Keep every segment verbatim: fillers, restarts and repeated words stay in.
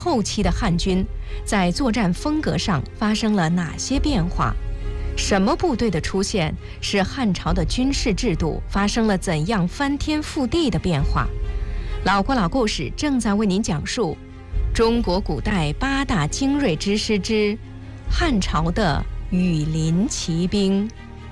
后期的汉军在作战风格上发生了哪些变化？什么部队的出现使汉朝的军事制度发生了怎样翻天覆地的变化？老郭老故事正在为您讲述中国古代八大精锐之师之汉朝的羽林骑兵。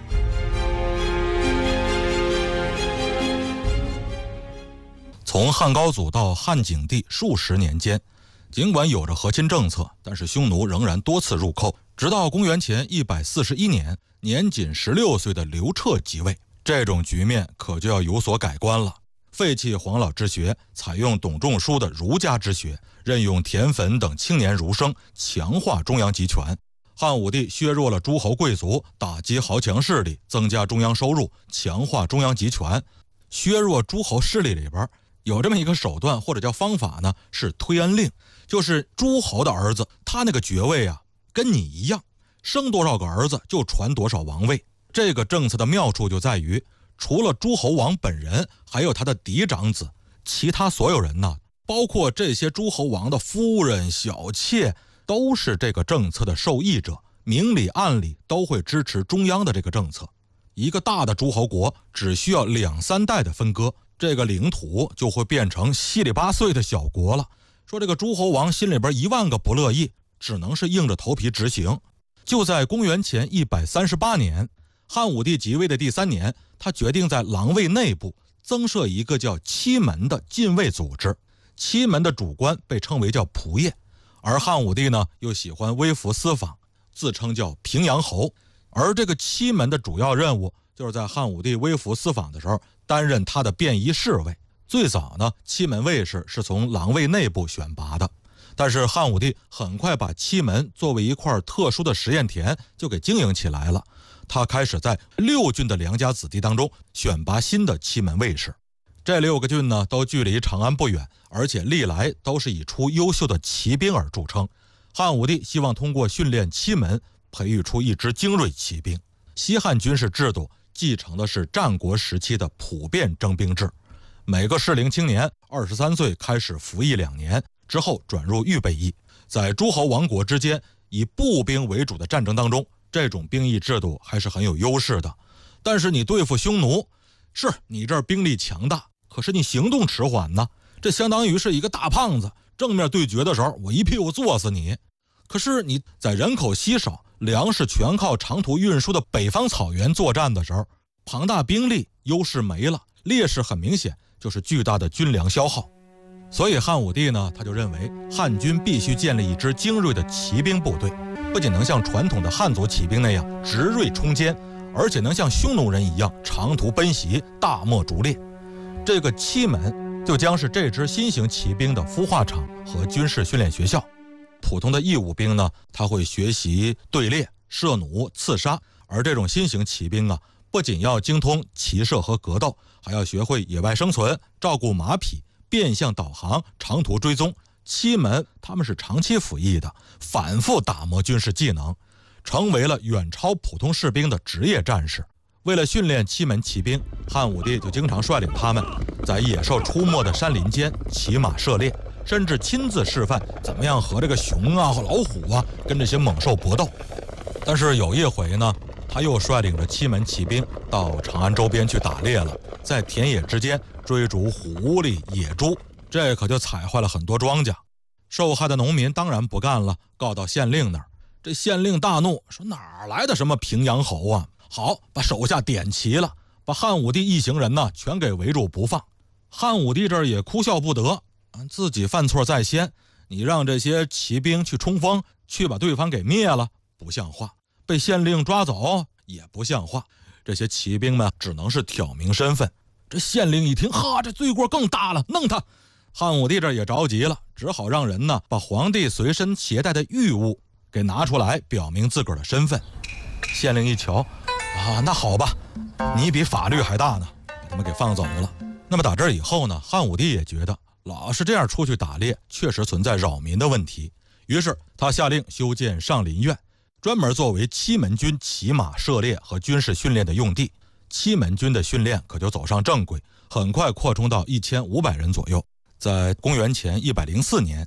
从汉高祖到汉景帝数十年间，尽管有着和亲政策，但是匈奴仍然多次入寇，直到公元前一百四十一年，年仅十六岁的刘彻即位，这种局面可就要有所改观了。废弃黄老之学，采用董仲舒的儒家之学，任用田汾等青年儒生，强化中央集权。汉武帝削弱了诸侯贵族，打击豪强势力，增加中央收入，强化中央集权。削弱诸侯势力里边有这么一个手段或者叫方法呢，是推恩令，就是诸侯的儿子，他那个爵位啊跟你一样，生多少个儿子就传多少王位。这个政策的妙处就在于，除了诸侯王本人，还有他的嫡长子，其他所有人呢，包括这些诸侯王的夫人、小妾，都是这个政策的受益者，明里暗里都会支持中央的这个政策。一个大的诸侯国只需要两三代的分割，这个领土就会变成稀里八碎的小国了。说这个诸侯王心里边一万个不乐意，只能是硬着头皮执行。就在公元前一百三十八年，汉武帝即位的第三年，他决定在狼卫内部增设一个叫七门的禁卫组织。七门的主官被称为叫仆射，而汉武帝呢又喜欢微服私访，自称叫平阳侯。而这个七门的主要任务就是在汉武帝微服私访的时候担任他的便衣侍卫。最早呢，七门卫士是从狼卫内部选拔的，但是汉武帝很快把七门作为一块特殊的实验田就给经营起来了。他开始在六郡的良家子弟当中选拔新的七门卫士。这六个郡呢都距离长安不远，而且历来都是以出优秀的骑兵而著称。汉武帝希望通过训练七门培育出一支精锐骑兵。西汉军事制度继承的是战国时期的普遍征兵制，每个适龄青年二十三岁开始服役两年，之后转入预备役。在诸侯王国之间以步兵为主的战争当中，这种兵役制度还是很有优势的。但是你对付匈奴，是你这儿兵力强大，可是你行动迟缓呢，这相当于是一个大胖子，正面对决的时候我一屁股坐死你。可是你在人口稀少、粮食全靠长途运输的北方草原作战的时候，庞大兵力优势没了，劣势很明显，就是巨大的军粮消耗。所以汉武帝呢，他就认为汉军必须建立一支精锐的骑兵部队，不仅能像传统的汉族骑兵那样直锐冲坚，而且能像匈奴人一样长途奔袭、大漠逐猎。这个七门就将是这支新型骑兵的孵化场和军事训练学校。普通的义务兵呢，他会学习队猎、射弩、刺杀，而这种新型骑兵啊，不仅要精通骑射和格斗，还要学会野外生存、照顾马匹、变向导航、长途追踪。七门他们是长期服役的，反复打磨军事技能，成为了远超普通士兵的职业战士。为了训练七门骑兵，汉武帝就经常率领他们在野兽出没的山林间骑马射猎，甚至亲自示范怎么样和这个熊啊和老虎啊跟这些猛兽搏斗。但是有一回呢，他又率领着七门骑兵到长安周边去打猎了，在田野之间追逐狐狸、野猪，这可就踩坏了很多庄稼。受害的农民当然不干了，告到县令那儿。这县令大怒，说哪来的什么平阳侯啊？好，把手下点齐了，把汉武帝一行人呢全给围住不放。汉武帝这儿也哭笑不得，自己犯错在先，你让这些骑兵去冲锋，去把对方给灭了，不像话；被县令抓走也不像话。这些骑兵们只能是挑明身份。这县令一听，哈，这罪过更大了，弄他！汉武帝这也着急了，只好让人呢把皇帝随身携带的玉物给拿出来，表明自个儿的身份。县令一瞧，啊，那好吧，你比法律还大呢，把他们给放走了。那么打这以后呢，汉武帝也觉得老是这样出去打猎，确实存在扰民的问题。于是他下令修建上林苑，专门作为七门军骑马射猎和军事训练的用地。七门军的训练可就走上正轨，很快扩充到一千五百人左右。在公元前一百零四年，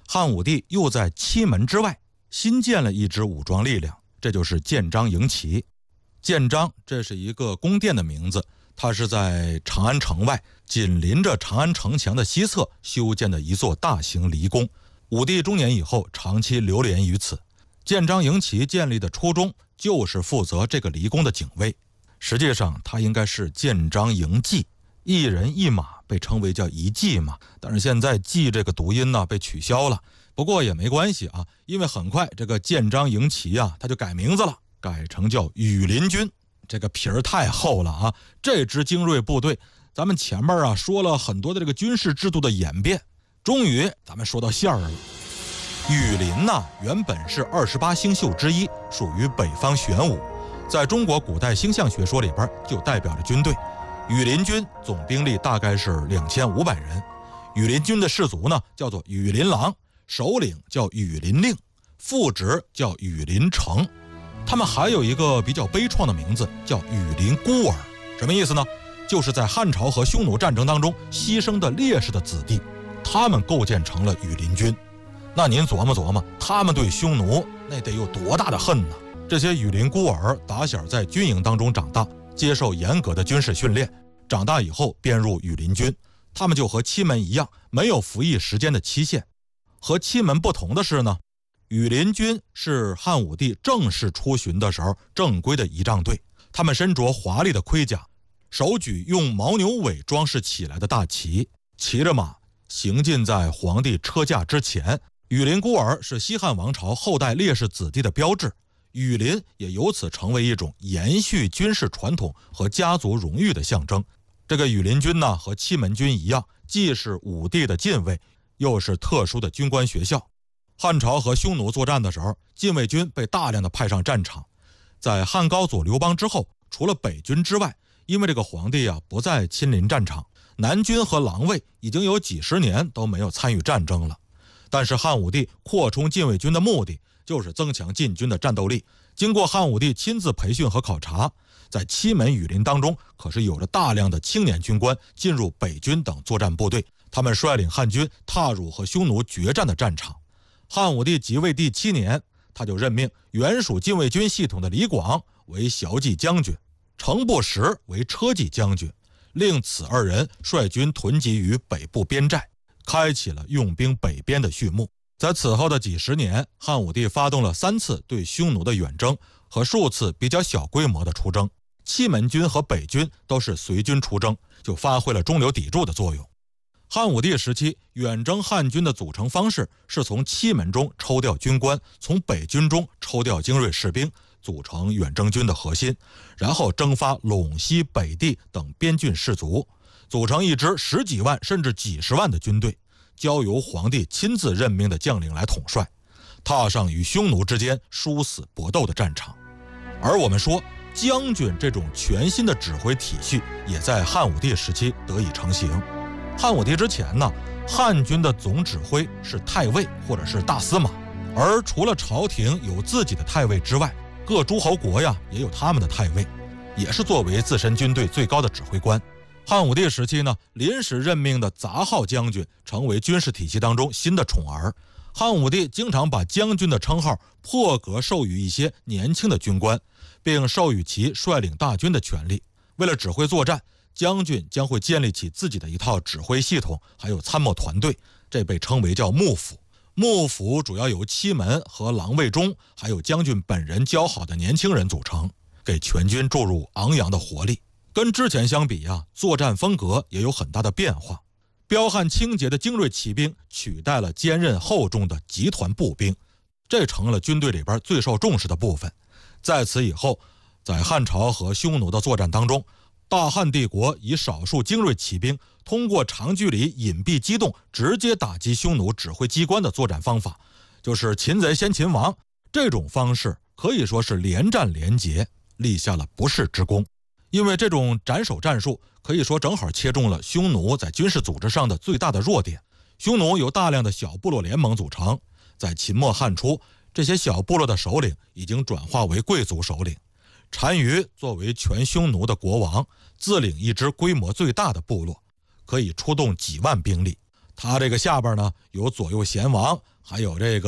汉武帝又在七门之外新建了一支武装力量，这就是建章营旗。建章这是一个宫殿的名字，它是在长安城外紧邻着长安城墙的西侧修建的一座大型离宫。武帝中年以后长期流连于此。建章营旗建立的初衷就是负责这个离宫的警卫，实际上它应该是建章营骑，一人一马被称为叫一骑嘛，但是现在骑这个读音呢被取消了，不过也没关系啊，因为很快这个建章营旗啊它就改名字了，改成叫羽林军。这个皮儿太厚了啊！这支精锐部队，咱们前面啊说了很多的这个军事制度的演变，终于咱们说到馅儿了。羽林呢，原本是二十八星宿之一，属于北方玄武，在中国古代星象学说里边就代表着军队。羽林军总兵力大概是两千五百人，羽林军的士卒呢叫做羽林郎，首领叫羽林令，副职叫羽林丞。他们还有一个比较悲怆的名字，叫羽林孤儿。什么意思呢？就是在汉朝和匈奴战争当中牺牲的烈士的子弟，他们构建成了羽林军。那您琢磨琢磨，他们对匈奴那得有多大的恨呢？这些羽林孤儿打小在军营当中长大，接受严格的军事训练，长大以后编入羽林军。他们就和七门一样，没有服役时间的期限。和七门不同的是呢，羽林军是汉武帝正式出巡的时候正规的仪仗队，他们身着华丽的盔甲，手举用牦牛尾装饰起来的大旗，骑着马行进在皇帝车驾之前。羽林孤儿是西汉王朝后代烈士子弟的标志，羽林也由此成为一种延续军事传统和家族荣誉的象征。这个羽林军呢，和七门军一样，既是武帝的禁卫，又是特殊的军官学校。汉朝和匈奴作战的时候，禁卫军被大量的派上战场。在汉高祖刘邦之后，除了北军之外，因为这个皇帝啊不再亲临战场，南军和狼卫已经有几十年都没有参与战争了。但是汉武帝扩充禁卫军的目的就是增强禁军的战斗力。经过汉武帝亲自培训和考察，在七门羽林当中可是有着大量的青年军官进入北军等作战部队，他们率领汉军踏入和匈奴决战的战场。汉武帝即位第七年，他就任命原属禁卫军系统的李广为骁骑将军，程不识为车骑将军，令此二人率军屯集于北部边寨，开启了用兵北边的序幕。在此后的几十年，汉武帝发动了三次对匈奴的远征和数次比较小规模的出征，七门军和北军都是随军出征，就发挥了中流砥柱的作用。汉武帝时期，远征汉军的组成方式是从七门中抽调军官，从北军中抽调精锐士兵，组成远征军的核心，然后征发陇西、北地等边郡士卒，组成一支十几万甚至几十万的军队，交由皇帝亲自任命的将领来统帅，踏上与匈奴之间殊死搏斗的战场。而我们说，将军这种全新的指挥体系也在汉武帝时期得以成型。汉武帝之前呢，汉军的总指挥是太尉或者是大司马，而除了朝廷有自己的太尉之外，各诸侯国呀也有他们的太尉，也是作为自身军队最高的指挥官。汉武帝时期呢，临时任命的杂号将军成为军事体系当中新的宠儿。汉武帝经常把将军的称号破格授予一些年轻的军官，并授予其率领大军的权利。为了指挥作战，将军将会建立起自己的一套指挥系统，还有参谋团队，这被称为叫幕府。幕府主要由七门和郎卫中，还有将军本人交好的年轻人组成，给全军注入昂扬的活力。跟之前相比啊，作战风格也有很大的变化。彪悍清洁的精锐骑兵取代了坚韧厚重的集团步兵，这成了军队里边最受重视的部分。在此以后，在汉朝和匈奴的作战当中，大汉帝国以少数精锐骑兵通过长距离隐蔽机动直接打击匈奴指挥机关的作战方法，就是擒贼先擒王。这种方式可以说是连战连捷，立下了不世之功。因为这种斩首战术可以说正好切中了匈奴在军事组织上的最大的弱点。匈奴由大量的小部落联盟组成，在秦末汉初，这些小部落的首领已经转化为贵族首领。单于作为全匈奴的国王，自领一支规模最大的部落，可以出动几万兵力。他这个下边呢，有左右贤王， 还有这个